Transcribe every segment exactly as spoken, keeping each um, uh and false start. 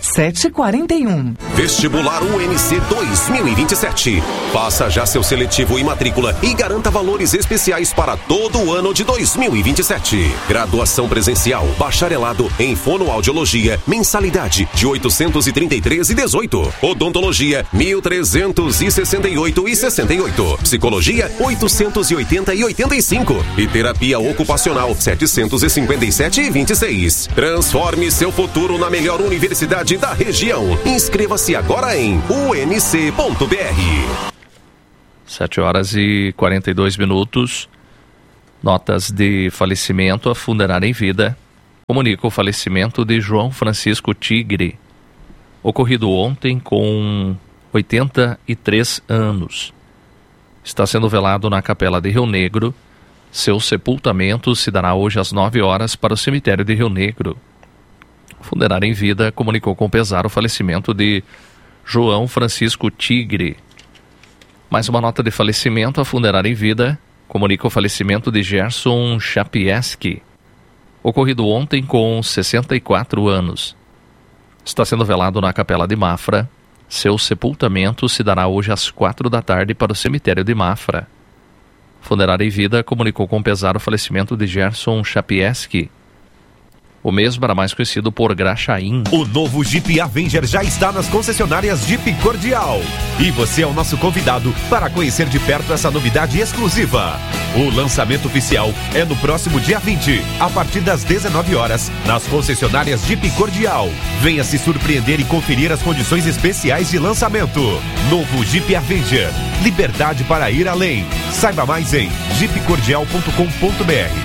sete e quarenta e um. Vestibular U N C dois mil e vinte e sete. Faça já seu seletivo e matrícula e garanta valores especiais para todo o ano de dois mil e vinte e sete. Graduação presencial, bacharelado em fonoaudiologia, mensalidade de oitocentos e trinta e três reais e dezoito centavos. Odontologia, mil trezentos e sessenta e oito reais e sessenta e oito centavos. Psicologia, oitocentos e oitenta reais e oitenta e cinco centavos. E terapia ocupacional, setecentos e cinquenta e sete reais e vinte e seis centavos. Transforme seu futuro na melhor universidade da região. Inscreva-se agora em u n c ponto b r. sete horas e quarenta e dois minutos. Notas de falecimento. A Funerária em Vida comunica o falecimento de João Francisco Tigre, ocorrido ontem com oitenta e três anos. Está sendo velado na Capela de Rio Negro. Seu sepultamento se dará hoje às nove horas para o cemitério de Rio Negro. A Funerária em Vida comunicou com pesar o falecimento de João Francisco Tigre. Mais uma nota de falecimento. A Funerária em Vida comunica o falecimento de Gerson Chapieski, ocorrido ontem com sessenta e quatro anos. Está sendo velado na Capela de Mafra. Seu sepultamento se dará hoje às quatro da tarde para o cemitério de Mafra. Funerária em Vida comunicou com pesar o falecimento de Gerson Chapieski. O mesmo era mais conhecido por Graxaim. O novo Jeep Avenger já está nas concessionárias Jeep Cordial. E você é o nosso convidado para conhecer de perto essa novidade exclusiva. O lançamento oficial é no próximo dia vinte, a partir das dezenove horas, nas concessionárias Jeep Cordial. Venha se surpreender e conferir as condições especiais de lançamento. Novo Jeep Avenger. Liberdade para ir além. Saiba mais em jeep cordial ponto com ponto b r.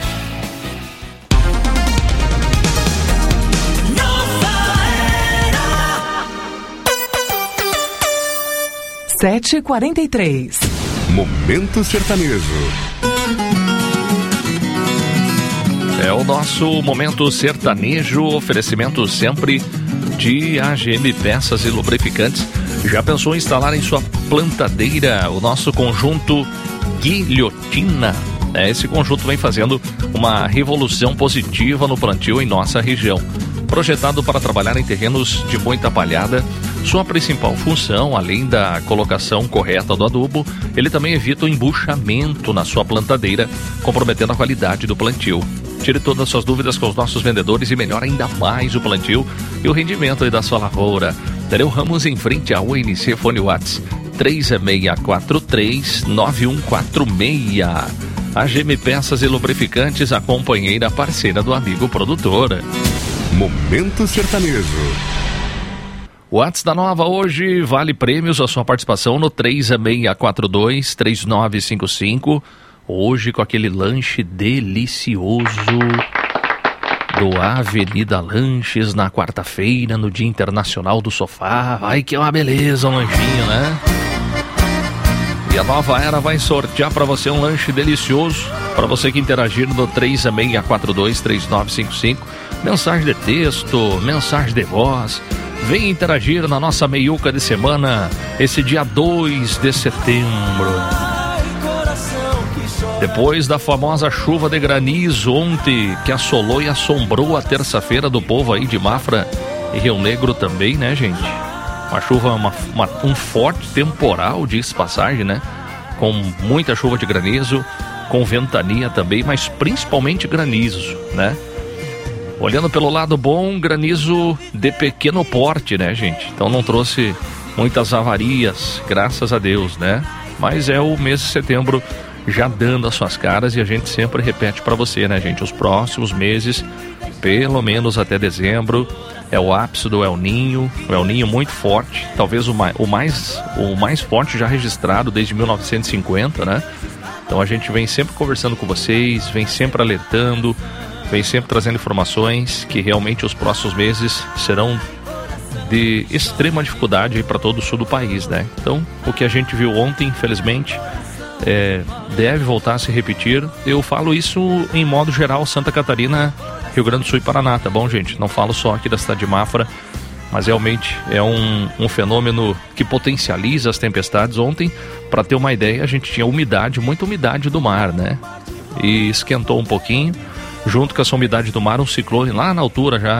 sete e quarenta e três. Momento Sertanejo. É o nosso Momento Sertanejo, oferecimento sempre de A G M Peças e Lubrificantes. Já pensou em instalar em sua plantadeira o nosso conjunto Guilhotina? É, esse conjunto vem fazendo uma revolução positiva no plantio em nossa região. Projetado para trabalhar em terrenos de muita palhada, sua principal função, além da colocação correta do adubo, ele também evita o embuchamento na sua plantadeira, comprometendo a qualidade do plantio. Tire todas as suas dúvidas com os nossos vendedores e melhore ainda mais o plantio e o rendimento da sua lavoura. Tereu Ramos em frente ao U N C. Fone WhatsApp três seis quatro três nove um quatro seis. A G M Peças e Lubrificantes, a companheira parceira do amigo produtor. Momento Sertanejo. O WhatsApp da Nova hoje vale prêmios, a sua participação no três seis quatro dois três nove cinco cinco. Hoje com aquele lanche delicioso do Avenida Lanches na quarta-feira, no Dia Internacional do Sofá. Ai, que é uma beleza um lanchinho, né? E a Nova Era vai sortear para você um lanche delicioso, para você que interagir no três seis quatro dois três nove cinco cinco. Mensagem de texto, mensagem de voz. Vem interagir na nossa meiuca de semana, esse dia dois de setembro. Depois da famosa chuva de granizo ontem, que assolou e assombrou a terça-feira do povo aí de Mafra e Rio Negro também, né, gente? Uma chuva, uma, uma, um forte temporal, diz passagem, né? Com muita chuva de granizo, com ventania também, mas principalmente granizo, né? Olhando pelo lado bom, granizo de pequeno porte, né, gente? Então não trouxe muitas avarias, graças a Deus, né? Mas é o mês de setembro já dando as suas caras e a gente sempre repete para você, né, gente? Os próximos meses, pelo menos até dezembro, é o ápice do El Ninho, o El Ninho muito forte, talvez o mais, o mais, o mais forte já registrado desde mil novecentos e cinquenta, né? Então a gente vem sempre conversando com vocês, vem sempre alertando, vem sempre trazendo informações que realmente os próximos meses serão de extrema dificuldade para todo o sul do país, né? Então, o que a gente viu ontem, infelizmente, é, deve voltar a se repetir. Eu falo isso em modo geral, Santa Catarina, Rio Grande do Sul e Paraná, tá bom, gente? Não falo só aqui da cidade de Mafra, mas realmente é um, um fenômeno que potencializa as tempestades. Ontem, para ter uma ideia, a gente tinha umidade, muita umidade do mar, né? E esquentou um pouquinho. Junto com essa umidade do mar, um ciclone lá na altura já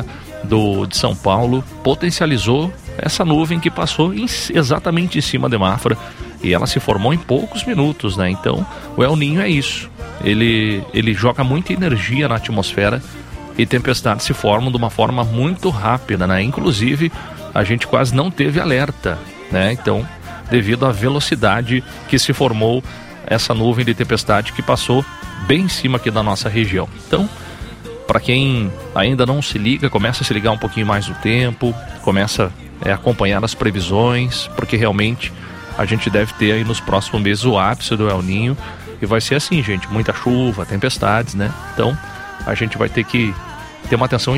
do, de São Paulo potencializou essa nuvem que passou em, exatamente em cima de Mafra, e ela se formou em poucos minutos, né? Então o El Niño é isso, ele, ele joga muita energia na atmosfera e tempestades se formam de uma forma muito rápida, né? Inclusive a gente quase não teve alerta, né? Então, devido à velocidade que se formou essa nuvem de tempestade que passou bem em cima aqui da nossa região. Então, para quem ainda não se liga, começa a se ligar um pouquinho mais do tempo, começa a é, acompanhar as previsões, porque realmente a gente deve ter aí nos próximos meses o ápice do El Niño, e vai ser assim, gente, muita chuva, tempestades, né? Então, a gente vai ter que ter uma atenção